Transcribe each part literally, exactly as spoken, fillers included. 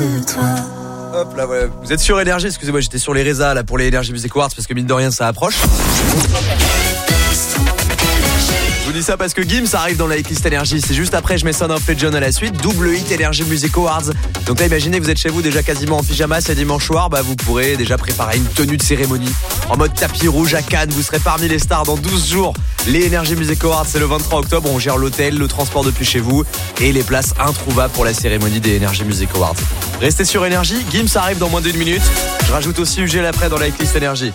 Hop là, voilà. Vous êtes sur Énergie, excusez-moi, j'étais sur les Reza là pour les Energy Music Awards parce que mine de rien ça approche. Je vous dis ça parce que Gims arrive dans la hitlist Énergie. C'est juste après, je mets Son of Legend à la suite. Double hit Energy Music Awards. Donc là, imaginez, vous êtes chez vous déjà quasiment en pyjama, c'est dimanche soir. Bah, vous pourrez déjà préparer une tenue de cérémonie en mode tapis rouge à Cannes. Vous serez parmi les stars dans douze jours. Les Energy Music Awards, c'est le vingt-trois octobre. On gère l'hôtel, le transport depuis chez vous et les places introuvables pour la cérémonie des Energy Music Awards. Restez sur Énergie. Gims arrive dans moins d'une minute. Je rajoute aussi U G l'après dans la hitlist Énergie.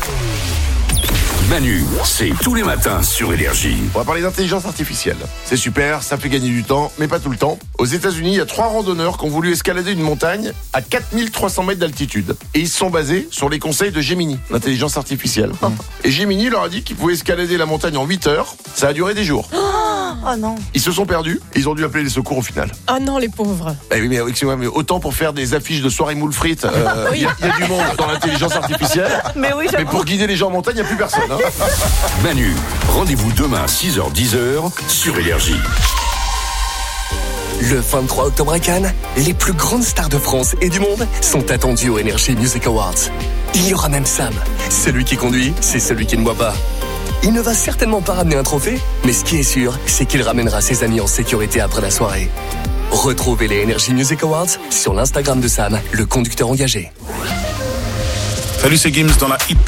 Manu, c'est tous les matins sur Énergie. On va parler d'intelligence artificielle. C'est super, ça fait gagner du temps, mais pas tout le temps. Aux États-Unis, il y a trois randonneurs qui ont voulu escalader une montagne à quatre mille trois cents mètres d'altitude. Et ils se sont basés sur les conseils de Gemini, l'intelligence artificielle. Oh. Et Gemini leur a dit qu'ils pouvaient escalader la montagne en huit heures. Ça a duré des jours. Oh non. Ils se sont perdus et ils ont dû appeler les secours au final. Oh non, les pauvres. Eh oui, mais, excusez-moi, mais autant pour faire des affiches de soirée moule frites, il euh, oui. y, y a du monde dans l'intelligence artificielle. Mais oui, mais pour guider les gens en montagne, il n'y a plus personne. Hein. Manu, rendez-vous demain six heures dix sur Énergie. Le vingt-trois octobre à Cannes, les plus grandes stars de France et du monde sont attendues aux Energy Music Awards. Il y aura même Sam. Celui qui conduit, c'est celui qui ne boit pas. Il ne va certainement pas ramener un trophée, mais ce qui est sûr, c'est qu'il ramènera ses amis en sécurité après la soirée. Retrouvez les Energy Music Awards sur l'Instagram de Sam, le conducteur engagé. Salut, c'est Gims dans la hit